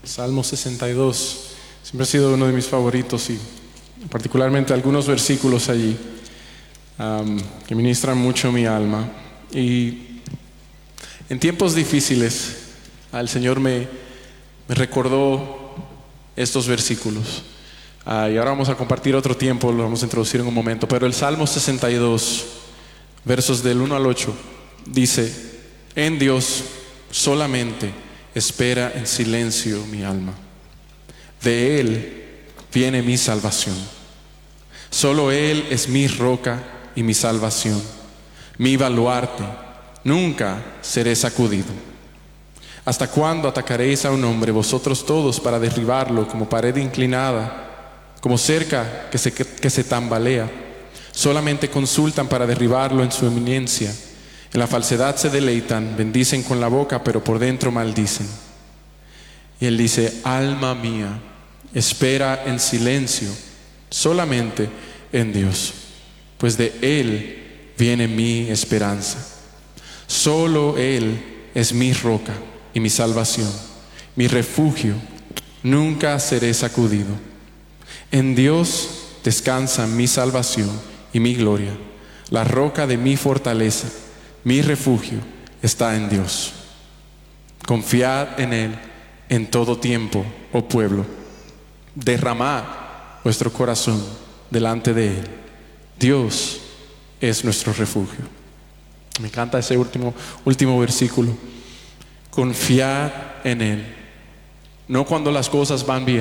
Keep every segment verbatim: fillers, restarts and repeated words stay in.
Salmo sesenta y dos. Siempre ha sido uno de mis favoritos y particularmente algunos versículos allí um, que ministran mucho mi alma. Y en tiempos difíciles el Señor me, me recordó estos versículos. Uh, y ahora vamos a compartir otro tiempo, lo vamos a introducir en un momento. Pero el Salmo sesenta y dos, versos del uno al ocho, dice: en Dios solamente espera en silencio mi alma. De Él viene mi salvación. Solo Él es mi roca y mi salvación, mi baluarte. Nunca seré sacudido. ¿Hasta cuándo atacaréis a un hombre, vosotros todos, para derribarlo como pared inclinada, como cerca que se, que se tambalea? Solamente consultan para derribarlo en su eminencia. En la falsedad se deleitan, bendicen con la boca, pero por dentro maldicen. Y Él dice: alma mía, espera en silencio solamente en Dios, pues de Él viene mi esperanza. Solo Él es mi roca y mi salvación, mi refugio, nunca seré sacudido. En Dios descansa mi salvación y mi gloria, la roca de mi fortaleza. Mi refugio está en Dios. Confiad en Él en todo tiempo, oh pueblo. Derramad vuestro corazón delante de Él. Dios es nuestro refugio. Me encanta ese último, último versículo. Confiad en Él. No cuando las cosas van bien,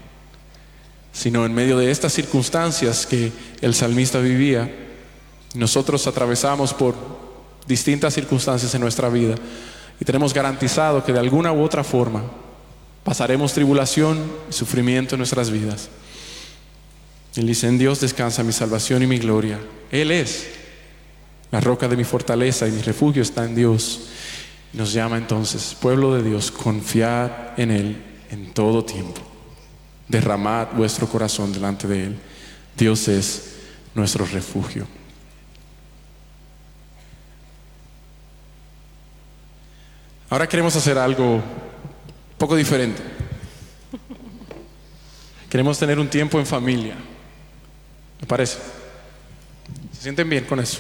sino en medio de estas circunstancias que el salmista vivía. Nosotros atravesamos por distintas circunstancias en nuestra vida y tenemos garantizado que de alguna u otra forma pasaremos tribulación y sufrimiento en nuestras vidas. Él dice: en Dios descansa mi salvación y mi gloria. Él es la roca de mi fortaleza y mi refugio está en Dios. Nos llama entonces, pueblo de Dios, confiad en Él en todo tiempo. Derramad vuestro corazón delante de Él. Dios es nuestro refugio. Ahora queremos hacer algo un poco diferente. Queremos tener un tiempo en familia. ¿Me parece? ¿Se sienten bien con eso?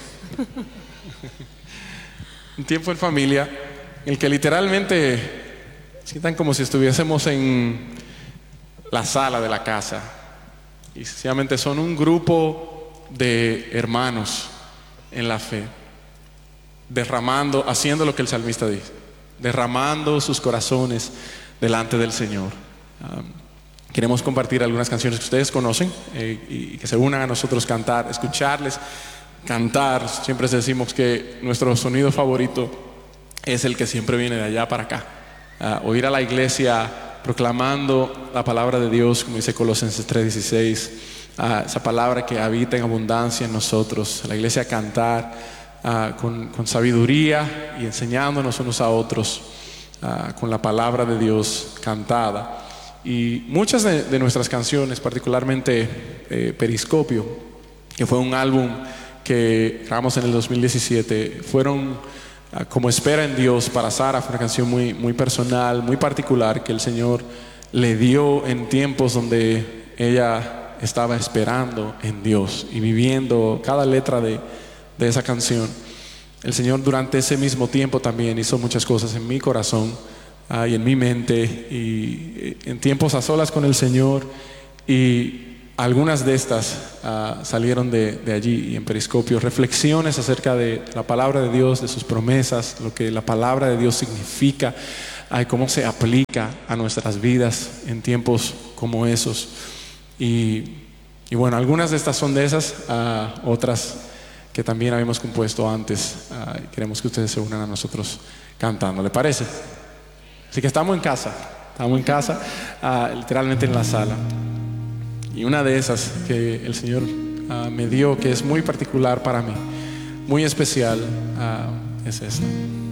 Un tiempo en familia en el que literalmente sientan como si estuviésemos en la sala de la casa. Y sencillamente son un grupo de hermanos en la fe, derramando, haciendo lo que el salmista dice, derramando sus corazones delante del Señor. Um, queremos compartir algunas canciones que ustedes conocen eh, y que se unan a nosotros cantar, escucharles cantar. Siempre decimos que nuestro sonido favorito es el que siempre viene de allá para acá. Uh, oír a la iglesia proclamando la palabra de Dios, como dice Colosenses tres dieciséis, uh, esa palabra que habita en abundancia en nosotros. La iglesia cantar Uh, con, con sabiduría y enseñándonos unos a otros uh, con la palabra de Dios cantada. Y muchas de, de nuestras canciones, particularmente eh, Periscopio, que fue un álbum que grabamos en el dos mil diecisiete, fueron uh, como espera en Dios para Sara. Fue una canción muy, muy personal, muy particular, que el Señor le dio en tiempos donde ella estaba esperando en Dios y viviendo cada letra de de esa canción. El Señor durante ese mismo tiempo también hizo muchas cosas en mi corazón uh, y en mi mente, y en tiempos a solas con el Señor, y algunas de estas uh, salieron de, de allí. Y en Periscopio, reflexiones acerca de la palabra de Dios, de sus promesas, lo que la palabra de Dios significa, uh, y cómo se aplica a nuestras vidas en tiempos como esos. Y, y bueno, algunas de estas son de esas, uh, otras que también habíamos compuesto antes. Uh, queremos que ustedes se unan a nosotros cantando, ¿le parece? Así que estamos en casa, estamos en casa, uh, literalmente en la sala. Y una de esas que el Señor uh, me dio, que es muy particular para mí, muy especial, uh, es esta.